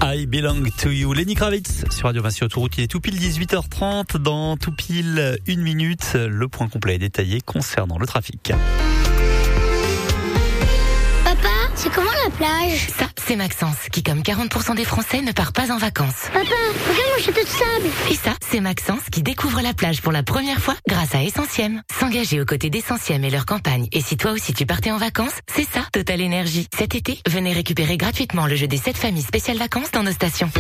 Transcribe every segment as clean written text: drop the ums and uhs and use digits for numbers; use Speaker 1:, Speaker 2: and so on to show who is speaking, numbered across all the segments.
Speaker 1: I Belong to You. Lenny Kravitz sur Radio Vinci Autoroute. Il est tout pile 18h30. Dans tout pile 1 minute, le point complet et détaillé concernant le trafic.
Speaker 2: Papa, c'est comment la plage?
Speaker 3: Ça, c'est Maxence, qui comme 40% des Français ne part pas en vacances.
Speaker 2: Papa, regarde mon château de sable.
Speaker 3: Et ça, c'est Maxence qui découvre la plage pour la première fois grâce à Essentiem. S'engager aux côtés d'Essentiem et leur campagne. Et si toi aussi tu partais en vacances, c'est ça, Total Énergie. Cet été, venez récupérer gratuitement le jeu des 7 familles spéciales vacances dans nos stations.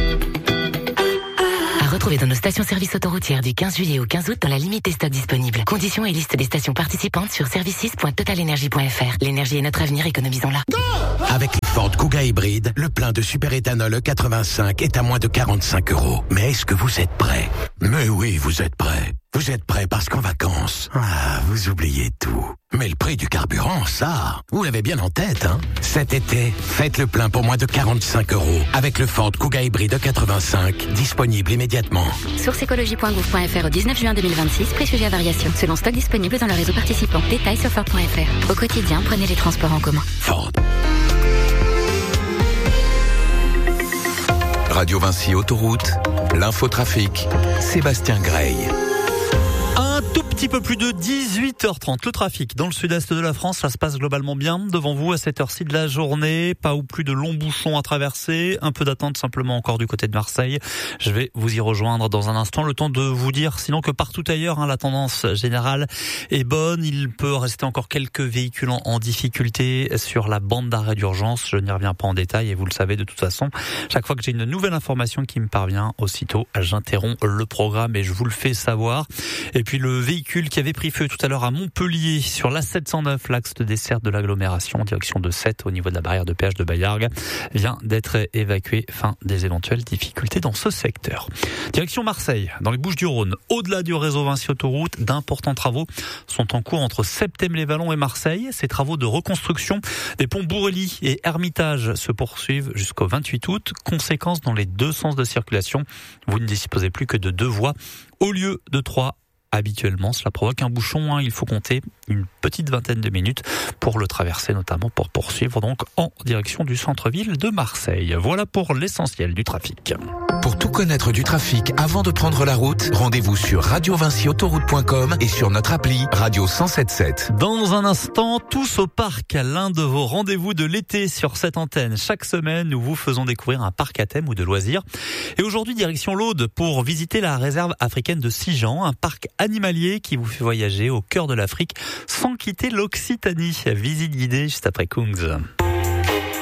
Speaker 3: À retrouver dans nos stations-service autoroutières du 15 juillet au 15 août dans la limite des stocks disponibles. Conditions et liste des stations participantes sur services.totalenergie.fr. L'énergie est notre avenir, économisons-la.
Speaker 4: Avec les Ford Kuga hybride, le plein de superéthanol E85 est à moins de 45 €. Mais est-ce que vous êtes prêts? Mais oui, vous êtes prêts. Vous êtes prêts parce qu'en vacances, vous oubliez tout. Mais le prix du carburant, ça, vous l'avez bien en tête, hein? Cet été, faites le plein pour moins de 45 € avec le Ford Kuga hybride E85, disponible immédiatement.
Speaker 5: Source écologie.gouv.fr au 19 juin 2026, prix sujet à variation, selon stock disponible dans le réseau participant. Détails sur Ford.fr. Au quotidien, prenez les transports en commun.
Speaker 4: Ford.
Speaker 6: Radio Vinci Autoroute, l'infotrafic, Sébastien Grey.
Speaker 1: Un tout petit peu plus de 18h30. Le trafic dans le sud-est de la France, ça se passe globalement bien devant vous à cette heure-ci de la journée. Pas ou plus de longs bouchons à traverser. Un peu d'attente simplement encore du côté de Marseille. Je vais vous y rejoindre dans un instant. Le temps de vous dire sinon que partout ailleurs, la tendance générale est bonne. Il peut rester encore quelques véhicules en difficulté sur la bande d'arrêt d'urgence. Je n'y reviens pas en détail et vous le savez de toute façon. Chaque fois que j'ai une nouvelle information qui me parvient, aussitôt j'interromps le programme et je vous le fais savoir. Et puis le véhicule qui avait pris feu tout à l'heure à Montpellier sur l'A709, l'axe de desserte de l'agglomération en direction de Sète au niveau de la barrière de péage de Baillargues, vient d'être évacué. Fin des éventuelles difficultés dans ce secteur. Direction Marseille, dans les Bouches-du-Rhône. Au-delà du réseau Vinci Autoroute, d'importants travaux sont en cours entre Septème-les-Vallons et Marseille. Ces travaux de reconstruction des ponts Bourrely et Hermitage se poursuivent jusqu'au 28 août. Conséquence dans les deux sens de circulation. Vous ne disposez plus que de 2 voies au lieu de 3. Habituellement, cela provoque un bouchon. Il faut compter une petite vingtaine de minutes pour le traverser, notamment pour poursuivre donc en direction du centre-ville de Marseille. Voilà pour l'essentiel du trafic.
Speaker 6: Pour tout connaître du trafic avant de prendre la route, rendez-vous sur radiovinciautoroute.com et sur notre appli Radio 107.7.
Speaker 1: Dans un instant, tous au parc, l'un de vos rendez-vous de l'été sur cette antenne. Chaque semaine, nous vous faisons découvrir un parc à thème ou de loisirs. Et aujourd'hui, direction l'Aude pour visiter la réserve africaine de Sijan, un parc animalier qui vous fait voyager au cœur de l'Afrique sans quitter l'Occitanie. Visite guidée juste après Kungs.